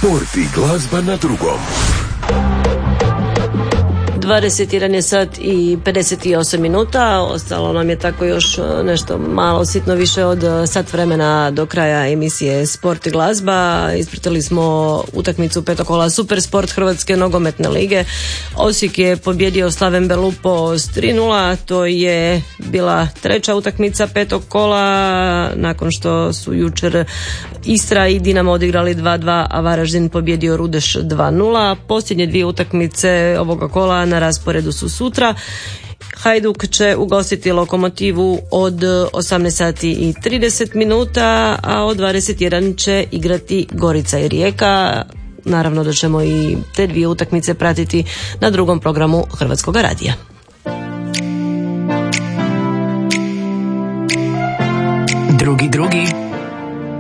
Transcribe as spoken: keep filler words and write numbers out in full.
Sport i glazba na drugom. dvadeset jedan je sat i pedeset osam minuta, ostalo nam je tako još nešto malo sitno više od sat vremena do kraja emisije Sport i glazba. Ispratili smo utakmicu petog kola Supersport Hrvatske nogometne lige. Osijek je pobjedio Slaven Belupo s tri nula, to je bila treća utakmica petog kola nakon što su jučer Istra i Dinamo odigrali dva dva, a Varaždin pobjedio Rudeš dva nula. Posljednje dvije utakmice ovoga kola na rasporedu su sutra. Hajduk će ugostiti Lokomotivu od osamnaest sati i trideset minuta, a od dvadeset jedan će igrati Gorica i Rijeka. Naravno da ćemo i te dvije utakmice pratiti na drugom programu Hrvatskog radija. Drugi, drugi.